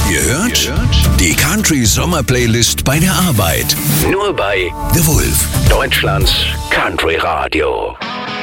Ihr hört die Country Sommer Playlist bei der Arbeit. Nur bei The Wolf, Deutschlands Country Radio.